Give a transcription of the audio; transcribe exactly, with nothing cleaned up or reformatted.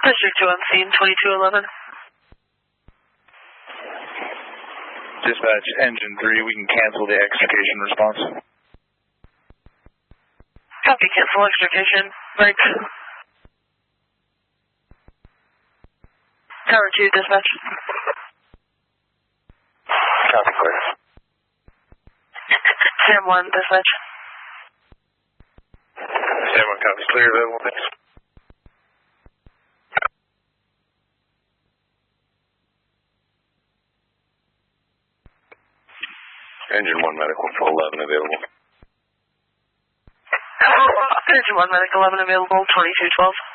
District two on scene, twenty-two eleven. Dispatch, engine three, we can cancel the extrication response. Copy, cancel extrication. Right. Tower two, dispatch. Copy, clear. Sam one, dispatch. Sam one, copy, clear, available, thanks. Engine one, medical for eleven available. Engine one, medical eleven available, twenty-two twelve.